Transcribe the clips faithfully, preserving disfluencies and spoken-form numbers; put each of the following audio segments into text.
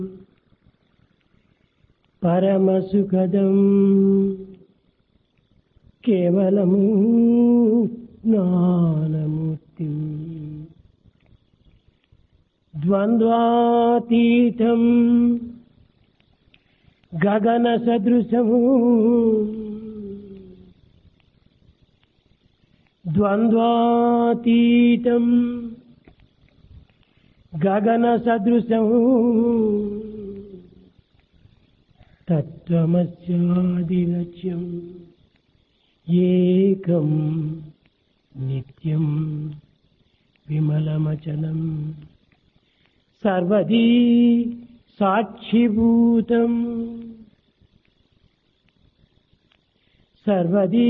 పరమసుఖదం కేవలము జ్ఞానమూర్తి ద్వంద్వాతీతం గగన సదృశము ద్వంద్వాతీతం గగన సదృశము తత్వమస్యాదిలక్ష్యం ఏకం నిత్యం విమలమచలం సర్వదీ సాక్షిభూతం సర్వదీ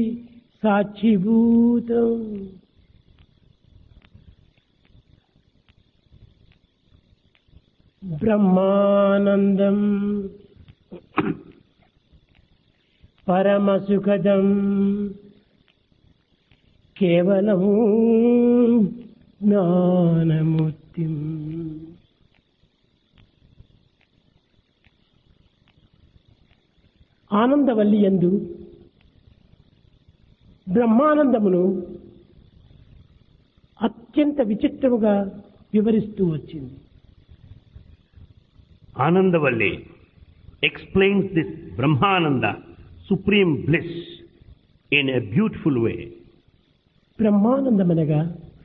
సాక్షిభూతం బ్రహ్మానందం పరమసుఖదం కేవలము జ్ఞానమూర్తిం. ఆనందవల్లి యందు బ్రహ్మానందమును అత్యంత విచిత్రముగా వివరిస్తూ వచ్చింది. Anandavalli explains this Brahmananda, supreme bliss, in a beautiful way. బ్రహ్మానందమనగా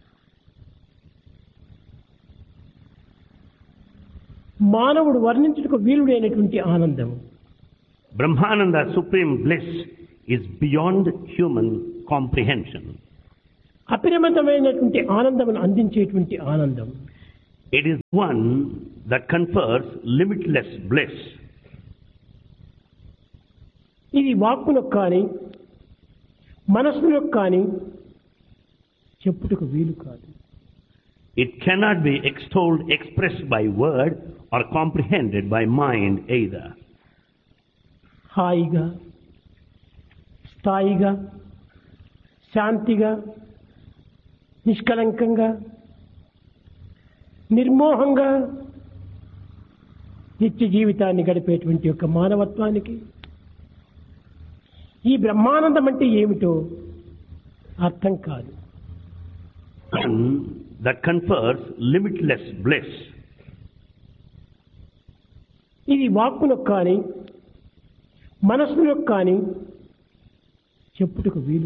మానవుడు వర్ణించుటకు వీలుడైనటువంటి ఆనందము. Brahmananda, supreme bliss, is beyond human comprehension. అపరిమితమైనటువంటి ఆనందమును అందించేటువంటి ఆనందం. It is one that confers limitless bliss. ఇది వాక్కులకు కానీ మనస్సులకు కానీ చెప్పుటకు వీలు కాదు. It cannot be extolled, expressed by word or comprehended by mind either. హాయిగా, స్థాయిగా, శాంతిగా, నిష్కలంకంగా, నిర్మోహంగా నిత్య జీవితాన్ని గడిపేటువంటి యొక్క మానవత్వానికి ఈ బ్రహ్మానందం అంటే ఏమిటో అర్థం కాదు. One that confers limitless bliss. ఇది వాక్కులకు కానీ మనస్సులకు కానీ చెప్పుటకు వీలు